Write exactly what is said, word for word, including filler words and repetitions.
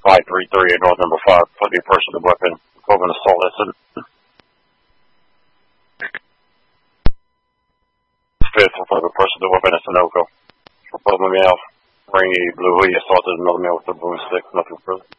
five three three, North number five, put the person to weapon, equivalent assault incident. Fifth, for the person to weapon at Sunoco. For Pueblo Male, Rainy Blue Hoodie assaulted another male with a boom stick, nothing further.